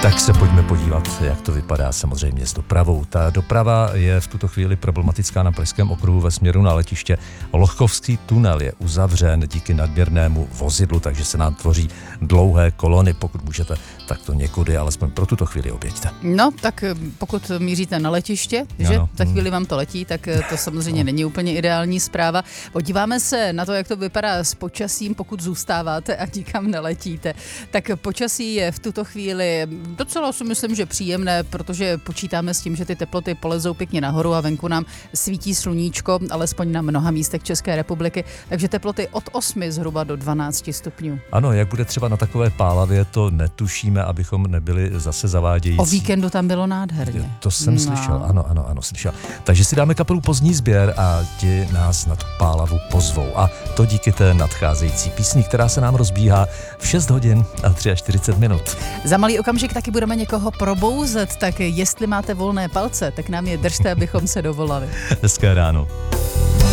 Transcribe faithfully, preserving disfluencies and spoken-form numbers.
Tak se pojďme podívat, jak to vypadá samozřejmě s dopravou. Ta doprava je v tuto chvíli problematická na Pražském okruhu ve směru na letiště. Lochkovský tunel je uzavřen díky nadměrnému vozidlu, takže se nám tvoří dlouhé kolony. Pokud můžete, tak to někudy, alespoň pro tuto chvíli objeďte. No, tak pokud míříte na letiště, že ano. za chvíli vám to letí, tak to samozřejmě no. není úplně ideální zpráva. Podíváme se na to, jak to vypadá s počasím, pokud zůstáváte a nikam neletíte. Tak počasí je v tuto chvíli docela si myslím, že příjemné, protože počítáme s tím, že ty teploty polezou pěkně nahoru a venku nám svítí sluníčko, alespoň na mnoha místech České republiky, takže teploty od osmi zhruba do dvanácti stupňů. Ano, jak bude třeba na takové pálavě, to netušíme, abychom nebyli zase zavádějící. O víkendu tam bylo nádherně. To jsem no. slyšel, ano, ano, ano, slyšel. Takže si dáme kapelu Pozdní sběr a ti nás na tu pálavu pozvou. A to díky té nadcházející písni, která se nám rozbíhá v šest hodin a čtyřicet tři minut. Za malý okamžik taky budeme někoho probouzet, tak jestli máte volné palce, tak nám je držte, abychom se dovolali. Hezké ráno.